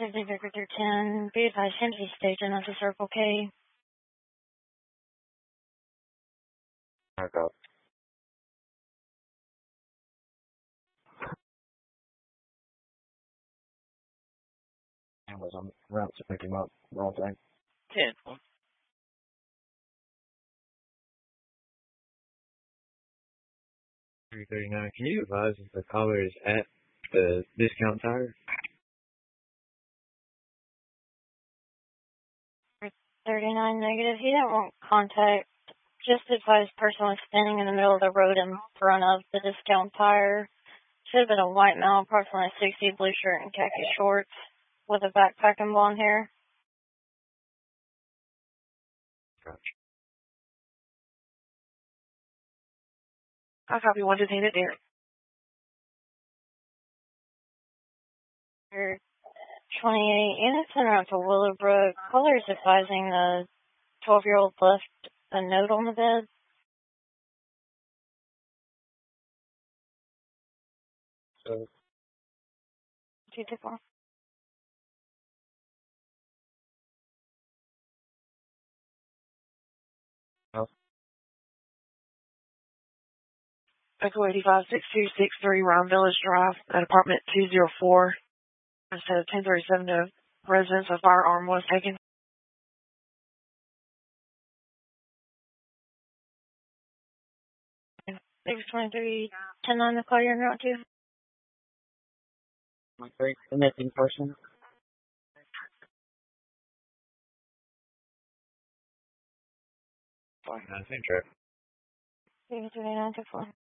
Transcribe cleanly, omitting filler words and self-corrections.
50 Victor 10, be advised, Hempsey Station at the Circle K. Back up. I was on route to pick him up. Wrong thing. 10. 339. Can you advise if the caller is at the discount tire? 39 negative. He didn't want contact. Just advised person was standing in the middle of the road in front of the discount tire. Should have been a white male, approximately 60, blue shirt and khaki shorts with a backpack and blonde hair. Gotcha. I copy 1 detained there. 28, innocent around to Willowbrook. Caller is advising the 12-year-old left a note on the bed. So, 224. no. Echo 856263 Ryan Village Drive at apartment 204. Instead of 1037, the residence, a firearm was taken. 623, 10-9, the call you're not to. Okay. The missing person? Fine. Same trip. 33924.